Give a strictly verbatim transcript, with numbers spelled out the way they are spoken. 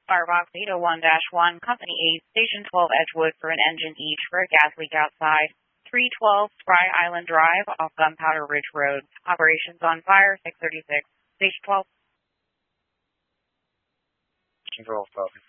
Firefox eight oh one dash one, Company eight, Station twelve Edgewood for an engine each for a gas leak outside. three twelve Spry Island Drive off Gunpowder Ridge Road. Operations on fire, six thirty-six. Station twelve. Control, copy.